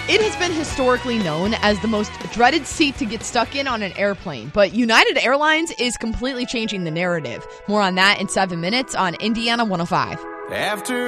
It has been historically known as the most dreaded seat to get stuck in on an airplane, but United Airlines is completely changing the narrative. More on that in 7 minutes on Indiana 105. After